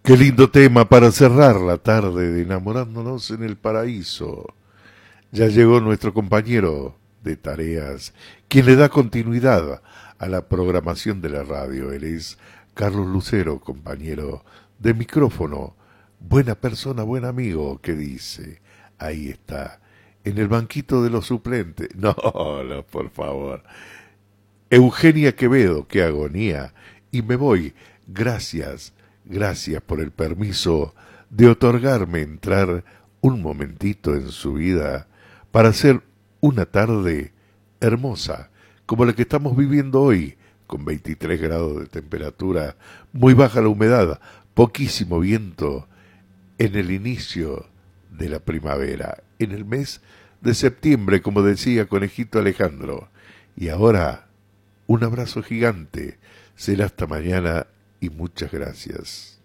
Qué lindo tema para cerrar la tarde de enamorándonos en el paraíso. Ya llegó nuestro compañero de tareas, quien le da continuidad a la programación de la radio. Él es Carlos Lucero, compañero de micrófono. Buena persona, buen amigo, que dice. Ahí está, en el banquito de los suplentes. No, no, por favor. Eugenia Quevedo, qué agonía. Y me voy. Gracias, gracias por el permiso de otorgarme entrar un momentito en su vida para hacer una tarde hermosa, como la que estamos viviendo hoy, con 23 grados de temperatura, muy baja la humedad, poquísimo viento, en el inicio de la primavera, en el mes de septiembre, como decía Conejito Alejandro. Y ahora, un abrazo gigante. Será hasta mañana y muchas gracias.